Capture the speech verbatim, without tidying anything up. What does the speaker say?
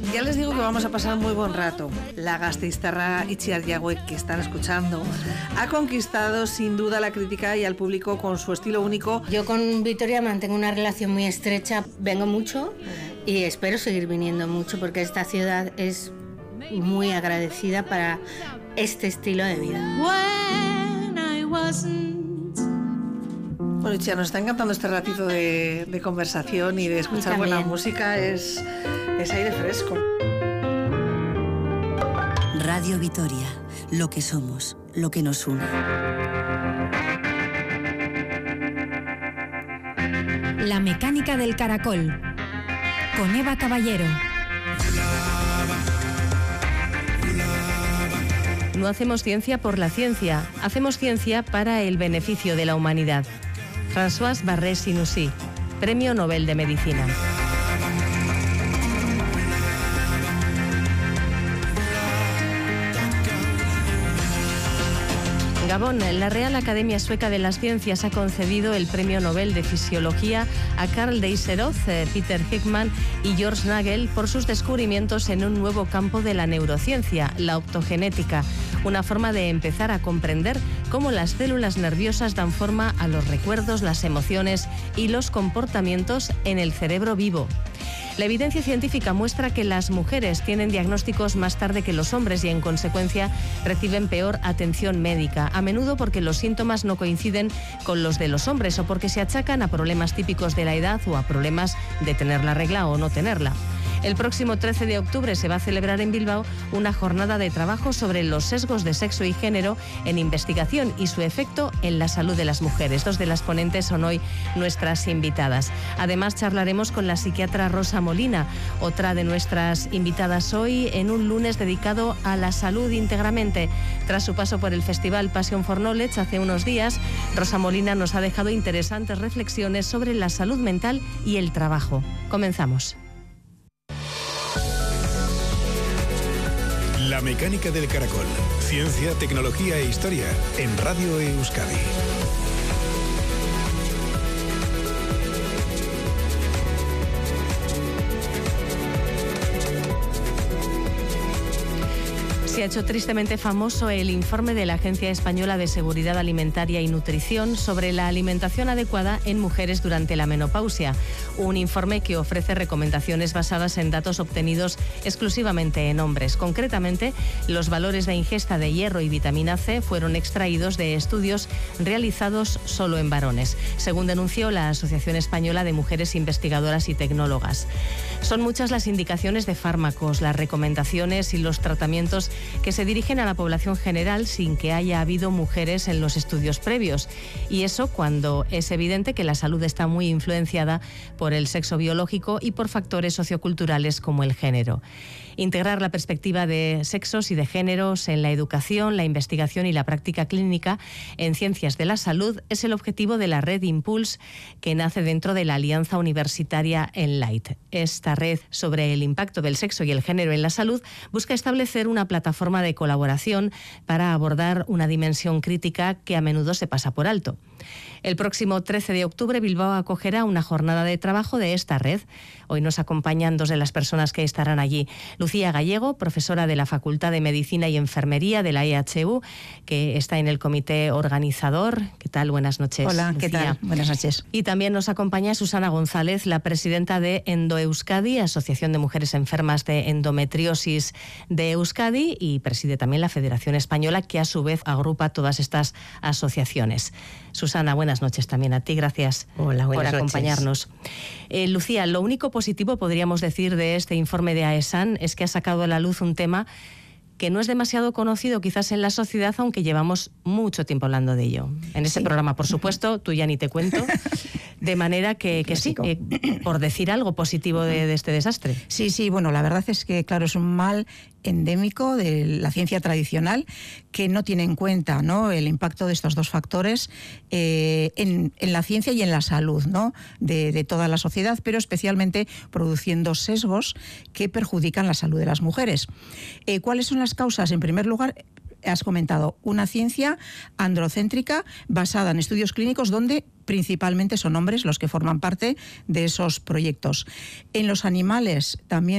Ya les digo que vamos a pasar un muy buen rato. La gasteiztarra Itziar Yagüe, que están escuchando, ha conquistado sin duda la crítica y al público con su estilo único. Yo con Vitoria mantengo una relación muy estrecha, vengo mucho y espero seguir viniendo mucho porque esta ciudad es muy agradecida para este estilo de vida. Bueno, Itziar, nos está encantando este ratito de, de conversación y de escuchar buena música, es, es aire fresco. Radio Vitoria, lo que somos, lo que nos une. La mecánica del caracol, con Eva Caballero. No hacemos ciencia por la ciencia, hacemos ciencia para el beneficio de la humanidad. Françoise Barré-Sinoussi, Premio Nobel de Medicina. Gabón, la Real Academia Sueca de las Ciencias ha concedido el Premio Nobel de Fisiología a Carl Deisseroth, Peter Hickman y George Nagel por sus descubrimientos en un nuevo campo de la neurociencia, la optogenética, una forma de empezar a comprender cómo las células nerviosas dan forma a los recuerdos, las emociones y los comportamientos en el cerebro vivo. La evidencia científica muestra que las mujeres tienen diagnósticos más tarde que los hombres y, en consecuencia, reciben peor atención médica, a menudo porque los síntomas no coinciden con los de los hombres o porque se achacan a problemas típicos de la edad o a problemas de tener la regla o no tenerla. El próximo trece de octubre se va a celebrar en Bilbao una jornada de trabajo sobre los sesgos de sexo y género en investigación y su efecto en la salud de las mujeres. Dos de las ponentes son hoy nuestras invitadas. Además, charlaremos con la psiquiatra Rosa Molina, otra de nuestras invitadas hoy, en un lunes dedicado a la salud íntegramente. Tras su paso por el Festival Passion for Knowledge hace unos días, Rosa Molina nos ha dejado interesantes reflexiones sobre la salud mental y el trabajo. Comenzamos. La mecánica del caracol. Ciencia, tecnología e historia en Radio Euskadi. Se ha hecho tristemente famoso el informe de la Agencia Española de Seguridad Alimentaria y Nutrición sobre la alimentación adecuada en mujeres durante la menopausia. Un informe que ofrece recomendaciones basadas en datos obtenidos exclusivamente en hombres. Concretamente, los valores de ingesta de hierro y vitamina C fueron extraídos de estudios realizados solo en varones, según denunció la Asociación Española de Mujeres Investigadoras y Tecnólogas. Son muchas las indicaciones de fármacos, las recomendaciones y los tratamientos que se dirigen a la población general sin que haya habido mujeres en los estudios previos. Y eso cuando es evidente que la salud está muy influenciada por el sexo biológico y por factores socioculturales como el género. Integrar la perspectiva de sexos y de géneros en la educación, la investigación y la práctica clínica en ciencias de la salud es el objetivo de la red Impulse, que nace dentro de la Alianza Universitaria Enlight. Esta red sobre el impacto del sexo y el género en la salud busca establecer una plataforma de colaboración para abordar una dimensión crítica que a menudo se pasa por alto. El próximo trece de octubre Bilbao acogerá una jornada de trabajo de esta red. Hoy nos acompañan dos de las personas que estarán allí. Lucía Gallego, profesora de la Facultad de Medicina y Enfermería de la E H U, que está en el comité organizador. ¿Qué tal? Buenas noches. Hola, ¿qué Lucía. tal? Buenas noches. Y también nos acompaña Susana González, la presidenta de EndoEuskadi, Asociación de Mujeres Enfermas de Endometriosis de Euskadi, y preside también la Federación Española, que a su vez agrupa todas estas asociaciones. Susana, buenas noches también a ti, gracias Hola, por buenas acompañarnos. Eh, Lucía, lo único positivo, podríamos decir, de este informe de AESAN es que ha sacado a la luz un tema que no es demasiado conocido quizás en la sociedad, aunque llevamos mucho tiempo hablando de ello. En este sí. programa, por supuesto, tú ya ni te cuento, de manera que, que sí, eh, por decir algo positivo de, de este desastre. Sí, sí, bueno, la verdad es que, claro, es un mal endémico de la ciencia tradicional que no tiene en cuenta, ¿no?, el impacto de estos dos factores eh, en, en la ciencia y en la salud, ¿no?, de, de toda la sociedad, pero especialmente produciendo sesgos que perjudican la salud de las mujeres. Eh, ¿Cuáles son las causas? En primer lugar, has comentado, una ciencia androcéntrica basada en estudios clínicos donde principalmente son hombres los que forman parte de esos proyectos. En los animales también